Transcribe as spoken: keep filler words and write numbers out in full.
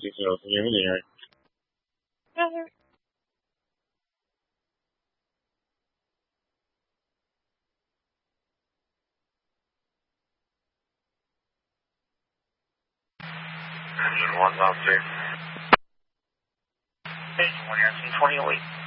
Details, you in the air. Engine one, off three. Engine one, twenty-eight.